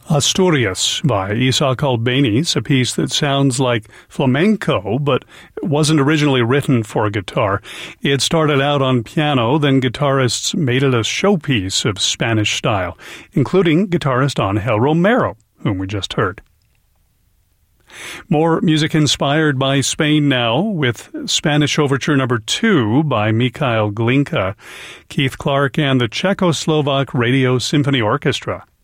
Asturias by Isaac Albéniz, a piece that sounds like flamenco, but wasn't originally written for guitar. It started out on piano, then guitarists made it a showpiece of Spanish style, including guitarist Angel Romero, whom we just heard. More music inspired by Spain now, with Spanish Overture No. 2 by Mikhail Glinka, Keith Clark and the Czechoslovak Radio Symphony Orchestra.